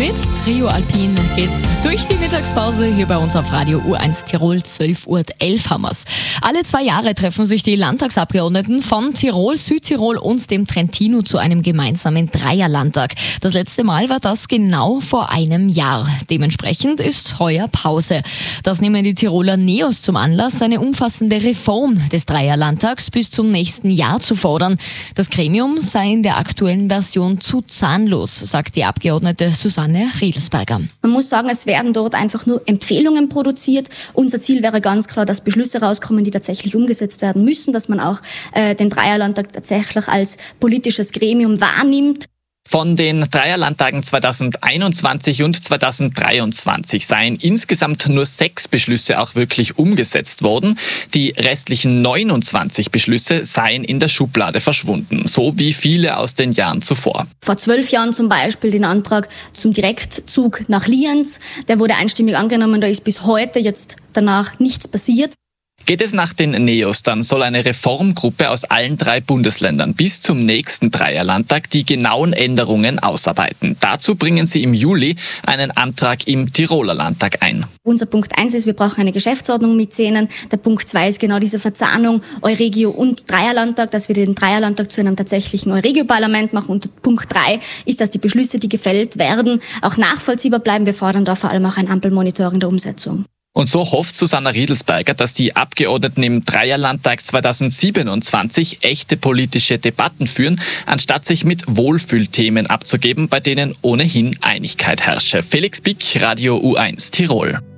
Mit Trio Alpin geht's durch die Mittagspause hier bei uns auf Radio U1 Tirol. 12.11 Uhr haben wir's. Alle 2 Jahre treffen sich die Landtagsabgeordneten von Tirol, Südtirol und dem Trentino zu einem gemeinsamen Dreierlandtag. Das letzte Mal war das genau vor einem Jahr. Dementsprechend ist heuer Pause. Das nehmen die Tiroler Neos zum Anlass, eine umfassende Reform des Dreierlandtags bis zum nächsten Jahr zu fordern. Das Gremium sei in der aktuellen Version zu zahnlos, sagt die Abgeordnete Susanne Riedelsberger. Man muss sagen, es werden dort einfach nur Empfehlungen produziert. Unser Ziel wäre ganz klar, dass Beschlüsse rauskommen, die tatsächlich umgesetzt werden müssen, dass man auch den Dreierlandtag tatsächlich als politisches Gremium wahrnimmt. Von den Dreierlandtagen 2021 und 2023 seien insgesamt nur 6 Beschlüsse auch wirklich umgesetzt worden. Die restlichen 29 Beschlüsse seien in der Schublade verschwunden, so wie viele aus den Jahren zuvor. Vor 12 Jahren zum Beispiel den Antrag zum Direktzug nach Lienz. Der wurde einstimmig angenommen, da ist bis heute jetzt danach nichts passiert. Geht es nach den Neos, dann soll eine Reformgruppe aus allen 3 Bundesländern bis zum nächsten Dreierlandtag die genauen Änderungen ausarbeiten. Dazu bringen sie im Juli einen Antrag im Tiroler Landtag ein. Unser Punkt 1 ist, wir brauchen eine Geschäftsordnung mit Szenen. Der Punkt 2 ist genau diese Verzahnung Euregio und Dreierlandtag, dass wir den Dreierlandtag zu einem tatsächlichen Euregio-Parlament machen. Und Punkt 3 ist, dass die Beschlüsse, die gefällt werden, auch nachvollziehbar bleiben. Wir fordern da vor allem auch ein Ampelmonitoring der Umsetzung. Und so hofft Susanne Riedelsberger, dass die Abgeordneten im Dreierlandtag 2027 echte politische Debatten führen, anstatt sich mit Wohlfühlthemen abzugeben, bei denen ohnehin Einigkeit herrsche. Felix Bick, Radio U1 Tirol.